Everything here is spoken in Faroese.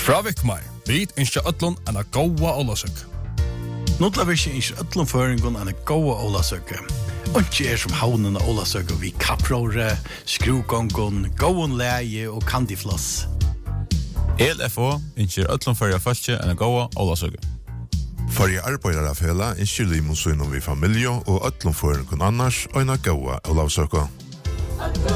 Fra Vikmar, vi ønsker ødlån en gåa ålasøk. Notlavirke ønsker ødlån føringen en gåa ålasøk. Ikke som havnen av ålasøk vi kappråre, skruvgongon, gåen leie og kandifloss. LFO ønsker ødlån fører falske en gåa ålasøk. Forrige arbeidere fela ønsker limonsynen vi familie og ødlån føringen annars og en gåa ålasøk.